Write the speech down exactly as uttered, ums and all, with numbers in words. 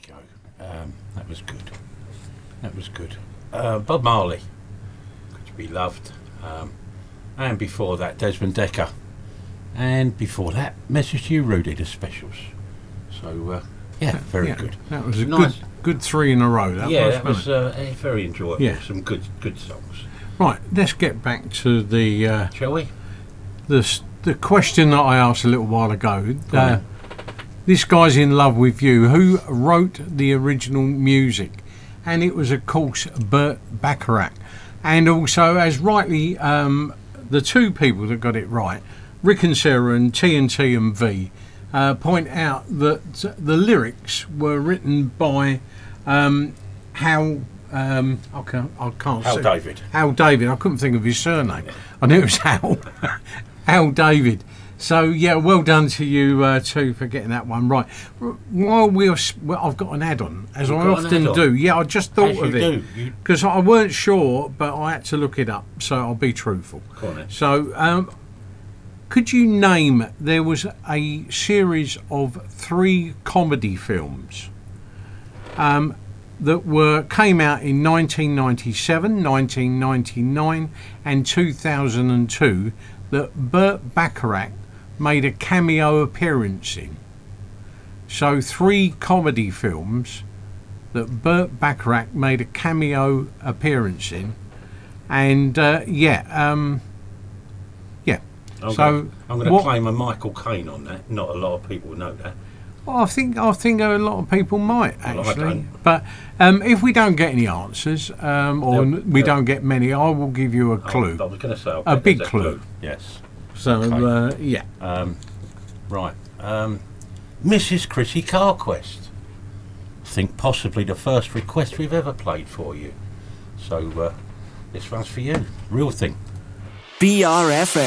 go. Um, that was good. That was good. Uh, Bob Marley, Could You Be Loved? Um, and before that, Desmond Dekker. And before that, Message to You, Rudy, the specials. So, uh, yeah, very yeah, good. That was a nice. good good three in a row. That yeah, was, that was uh, very enjoyable. Yeah. Some good good songs. Right, let's get back to the uh, Shall we? the the question that I asked a little while ago. Go Uh, on. this guy's in love with you. Who wrote the original music? And it was, of course, Burt Bacharach. And also, as rightly, um, the two people that got it right, Rick and Sarah and T N T and V, uh, point out that the lyrics were written by um, Hal. Um, I can't. I can't. Hal say- David. Hal David. I couldn't think of his surname. I knew it was Hal. Hal David. So yeah, well done to you uh, too for getting that one right. R- While we're, s- well, I've got an add-on, as You've I got an often add-on? do. Yeah, I just thought As of you it do. You- because I weren't sure, but I had to look it up. So I'll be truthful. Go on then. So, um, could you name? There was a series of three comedy films um, that were came out in nineteen ninety-seven, nineteen ninety-nine, and two thousand two that Burt Bacharach made a cameo appearance in. So, three comedy films that Burt Bacharach made a cameo appearance in, and uh, yeah, um, yeah. I'm so gonna, I'm going to what- claim a Michael Caine on that. Not a lot of people know that. Well, I think I think a lot of people might Well, I actually, don't. but um, if we don't get any answers, um, or They'll- n- we they'll- don't get many, I will give you a clue. I was going to say I'll A bet big there's clue. Yes. So okay. uh, yeah, Um, right. Um, Missus Chrissy Carquest. I think possibly the first request we've ever played for you. So uh, this one's for you. Real thing. B R F M.